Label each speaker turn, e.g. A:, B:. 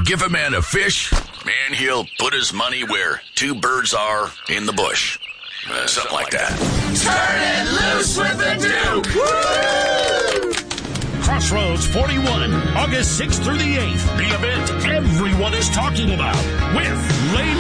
A: You give a man a fish, man, he'll put his money where two birds are in the bush. Something like that.
B: Turn it loose with the Duke! Woo!
C: Crossroads 41, August 6th through the 8th. The event everyone is talking about with Lane